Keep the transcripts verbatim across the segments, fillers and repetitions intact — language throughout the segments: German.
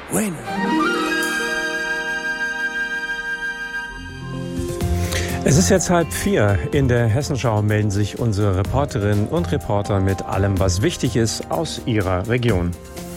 Bueno. Es ist jetzt halb vier. In der Hessenschau melden sich unsere Reporterinnen und Reporter mit allem, was wichtig ist aus ihrer Region.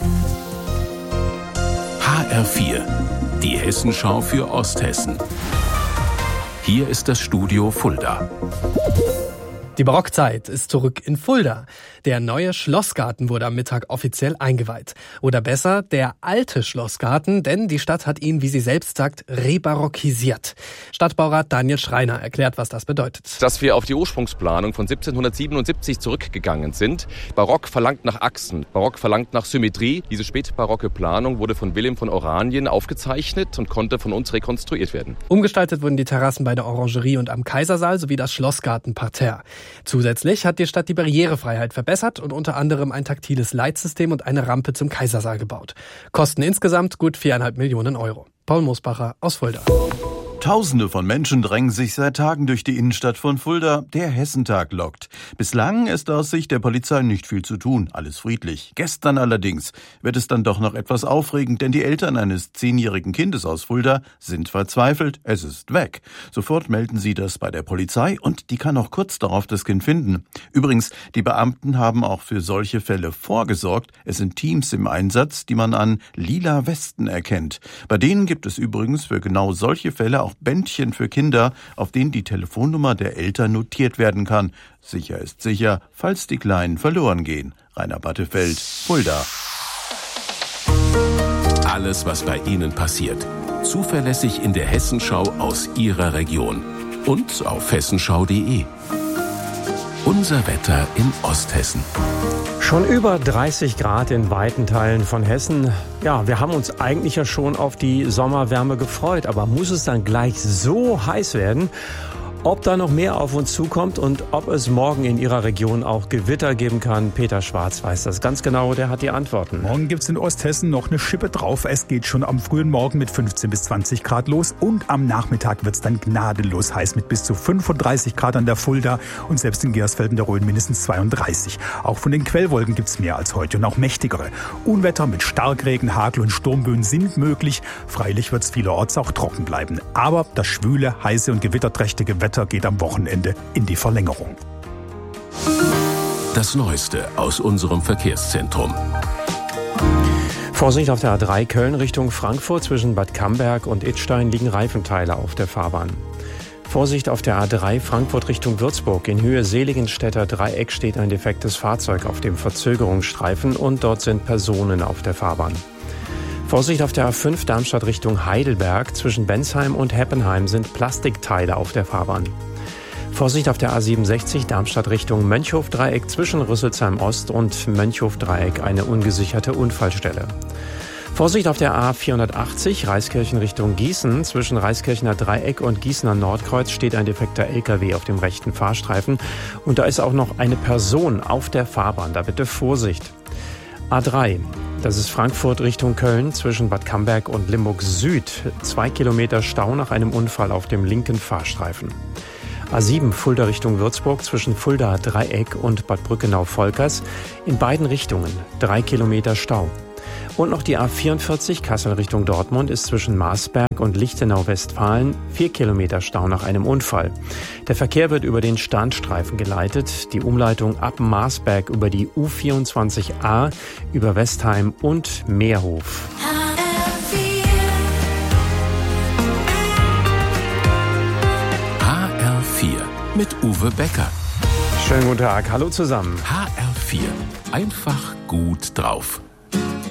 H R vier, die Hessenschau für Osthessen. Hier ist das Studio Fulda. Die Barockzeit ist zurück in Fulda. Der neue Schlossgarten wurde am Mittag offiziell eingeweiht. Oder besser, der alte Schlossgarten, denn die Stadt hat ihn, wie sie selbst sagt, rebarockisiert. Stadtbaurat Daniel Schreiner erklärt, was das bedeutet. Dass wir auf die Ursprungsplanung von siebzehnhundertsiebenundsiebzig zurückgegangen sind. Barock verlangt nach Achsen, Barock verlangt nach Symmetrie. Diese spätbarocke Planung wurde von Wilhelm von Oranien aufgezeichnet und konnte von uns rekonstruiert werden. Umgestaltet wurden die Terrassen bei der Orangerie und am Kaisersaal sowie das Schlossgartenparterre. Zusätzlich hat die Stadt die Barrierefreiheit verbessert und unter anderem ein taktiles Leitsystem und eine Rampe zum Kaisersaal gebaut. Kosten insgesamt gut viereinhalb Millionen Euro. Paul Moosbacher aus Fulda. Tausende von Menschen drängen sich seit Tagen durch die Innenstadt von Fulda. Der Hessentag lockt. Bislang ist aus Sicht der Polizei nicht viel zu tun. Alles friedlich. Gestern allerdings wird es dann doch noch etwas aufregend, denn die Eltern eines zehnjährigen Kindes aus Fulda sind verzweifelt. Es ist weg. Sofort melden sie das bei der Polizei und die kann auch kurz darauf das Kind finden. Übrigens, die Beamten haben auch für solche Fälle vorgesorgt. Es sind Teams im Einsatz, die man an lila Westen erkennt. Bei denen gibt es übrigens für genau solche Fälle auch Bändchen für Kinder, auf denen die Telefonnummer der Eltern notiert werden kann. Sicher ist sicher, falls die Kleinen verloren gehen. Rainer Battefeld, Fulda. Alles, was bei Ihnen passiert. Zuverlässig in der Hessenschau aus Ihrer Region. Und auf hessenschau punkt de. Unser Wetter in Osthessen. Schon über dreißig Grad in weiten Teilen von Hessen. Ja, wir haben uns eigentlich ja schon auf die Sommerwärme gefreut, aber muss es dann gleich so heiß werden? Ob da noch mehr auf uns zukommt und ob es morgen in Ihrer Region auch Gewitter geben kann, Peter Schwarz weiß das ganz genau, der hat die Antworten. Morgen gibt's in Osthessen noch eine Schippe drauf. Es geht schon am frühen Morgen mit fünfzehn bis zwanzig Grad los und am Nachmittag wird's dann gnadenlos heiß mit bis zu fünfunddreißig Grad an der Fulda und selbst in Gersfelden der Rhön mindestens zweiunddreißig. Auch von den Quellwolken gibt's mehr als heute und auch mächtigere. Unwetter mit Starkregen, Hagel und Sturmböen sind möglich. Freilich wird's vielerorts auch trocken bleiben. Aber das schwüle, heiße und gewitterträchtige Wetter geht am Wochenende in die Verlängerung. Das Neueste aus unserem Verkehrszentrum. Vorsicht auf der A drei Köln Richtung Frankfurt. Zwischen Bad Camberg und Idstein liegen Reifenteile auf der Fahrbahn. Vorsicht auf der A drei Frankfurt Richtung Würzburg. In Höhe Seligenstädter Dreieck steht ein defektes Fahrzeug auf dem Verzögerungsstreifen und dort sind Personen auf der Fahrbahn. Vorsicht auf der A fünf Darmstadt Richtung Heidelberg. Zwischen Bensheim und Heppenheim sind Plastikteile auf der Fahrbahn. Vorsicht auf der A siebenundsechzig Darmstadt Richtung Mönchhof-Dreieck. Zwischen Rüsselsheim Ost und Mönchhof-Dreieck eine ungesicherte Unfallstelle. Vorsicht auf der A vierhundertachtzig Reiskirchen Richtung Gießen. Zwischen Reiskirchener Dreieck und Gießener Nordkreuz steht ein defekter L K W auf dem rechten Fahrstreifen. Und da ist auch noch eine Person auf der Fahrbahn. Da bitte Vorsicht. A drei. Das ist Frankfurt Richtung Köln zwischen Bad Camberg und Limburg Süd. Zwei Kilometer Stau nach einem Unfall auf dem linken Fahrstreifen. A sieben Fulda Richtung Würzburg zwischen Fulda Dreieck und Bad Brückenau-Volkers. In beiden Richtungen drei Kilometer Stau. Und noch die A vierundvierzig Kassel Richtung Dortmund ist zwischen Marsberg und Lichtenau-Westfalen vier Kilometer Stau nach einem Unfall. Der Verkehr wird über den Standstreifen geleitet. Die Umleitung ab Marsberg über die U vierundzwanzig A, über Westheim und Meerhof. H R vier mit Uwe Becker. Schönen guten Tag, hallo zusammen. H R vier, einfach gut drauf.